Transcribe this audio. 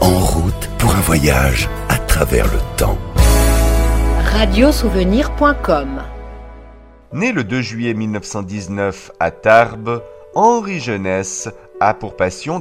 En route pour un voyage à travers le temps. Radiosouvenir.com. Né le 2 juillet 1919 à Tarbes, Henri Jeunesse a pour passion